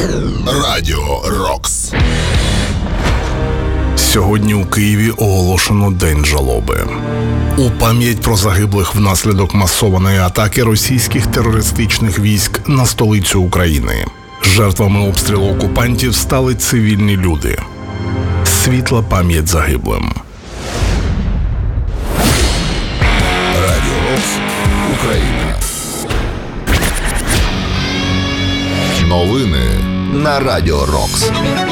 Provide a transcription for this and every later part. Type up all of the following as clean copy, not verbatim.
Радіо Рокс. Сьогодні у Києві оголошено День жалоби. У пам'ять про загиблих внаслідок масованої атаки російських терористичних військ на столицю України. Жертвами обстрілу окупантів стали цивільні люди. Світла пам'ять загиблим. Радіо Рокс. Україна. Новини на Радіо Рокс.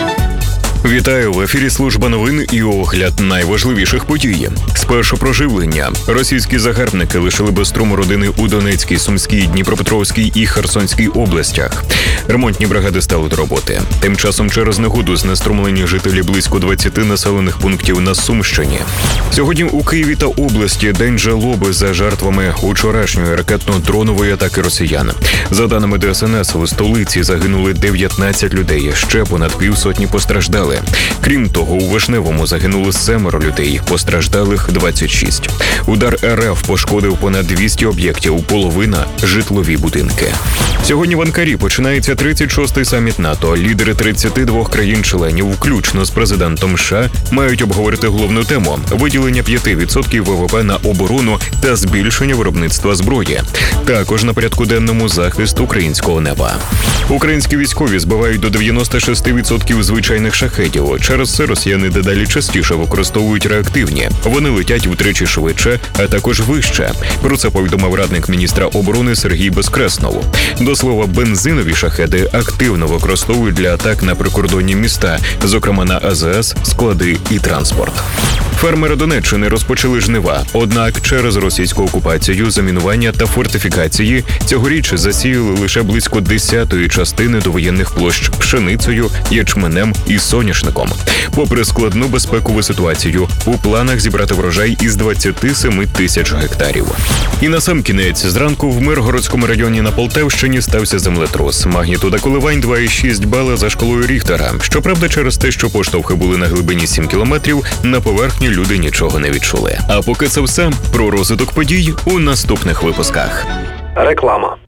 Вітаю, в ефірі служба новин і огляд найважливіших подій. Спершу про живлення. Російські загарбники лишили без струму родини у Донецькій, Сумській, Дніпропетровській і Херсонській областях. Ремонтні бригади стали до роботи. Тим часом через негоду знеструмлені жителі близько 20 населених пунктів на Сумщині. Сьогодні у Києві та області День жалоби за жертвами учорашньої ракетно-дронової атаки росіян. За даними ДСНС, у столиці загинули 19 людей, ще понад півсотні постраждали. Крім того, у Вишневому загинули 7 людей, постраждалих 26. Удар РФ пошкодив понад 200 об'єктів, половина – житлові будинки. Сьогодні в Анкарі починається 36-й саміт НАТО. Лідери 32 країн-членів, включно з президентом США, мають обговорити головну тему – виділення 5% ВВП на оборону та збільшення виробництва зброї. Також на порядку денному захист українського неба. Українські військові збивають до 96% звичайних шахедів. Через це росіяни дедалі частіше використовують реактивні. Вони летять втричі швидше, а також вище. Про це повідомив радник міністра оборони Сергій Безкреснов. До слова, бензинові шахеди активно використовують для атак на прикордонні міста, зокрема на АЗС, склади і транспорт. Фермери Донеччини розпочали жнива, однак через російську окупацію, замінування та фортифікації цьогоріч засіяли лише близько 10-ї частини довоєнних площ пшеницею, ячменем і соняшником. Попри складну безпекову ситуацію, у планах зібрати врожай із 27 тисяч гектарів. І насамкінець, зранку в Миргородському районі на Полтавщині стався землетрус. Магнітуда коливань 2,6 бала за шкалою Ріхтера. Щоправда, через те, що поштовхи були на глибині 7 кілометрів, на поверхні люди нічого не відчули. А поки це все, про розвиток подій у наступних випусках. Реклама.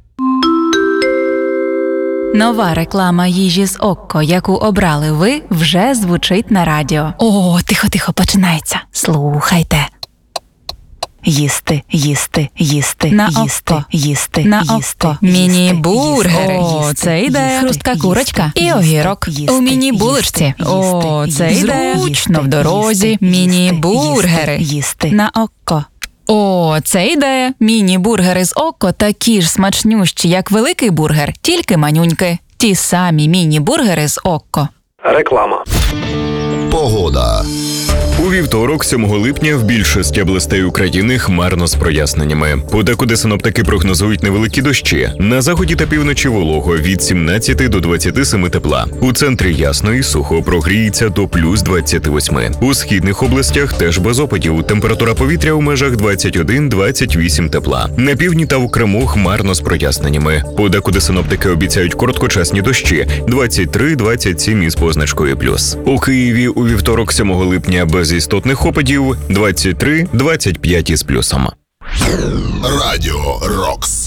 Нова реклама їжі з Окко, яку обрали ви, вже звучить на радіо. О, тихо, починається. Слухайте. Їсти, їсти, їсти, на їсти, Окко. Їсти, на їсти, Окко. Міні-бургери. О, це йде хрустка курочка і огірок. У міні-булочці. О, це йде зручно в дорозі. Міні-бургери. Їсти на Окко. О, це ідея. Міні-бургери з Окко такі ж смачнющі, як великий бургер, тільки манюньки. Ті самі міні-бургери з Окко. Реклама. Погода. У вівторок, 7 липня, в більшості областей України хмарно з проясненнями. Подекуди синоптики прогнозують невеликі дощі. На заході та півночі волого від 17 до 27 тепла. У центрі ясно і сухо, прогріється до плюс 28. У східних областях теж без опадів. Температура повітря у межах 21-28 тепла. На півдні та в Криму хмарно з проясненнями. Подекуди синоптики обіцяють короткочасні дощі 23-27 із позначкою плюс. У Києві у вівторок, 7 липня, без істотних опадів 23-25 із плюсом. Радіо Рокс.